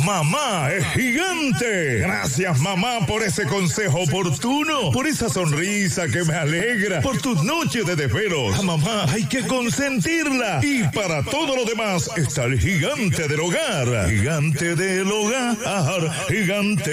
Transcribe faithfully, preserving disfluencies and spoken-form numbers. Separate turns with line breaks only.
mamá es gigante. Gracias, mamá, por ese consejo oportuno, por esa sonrisa que me alegra, por tus noches de desvelos. A mamá hay que consentirla. Y para todo lo demás está el gigante del hogar. Gigante del hogar, gigante.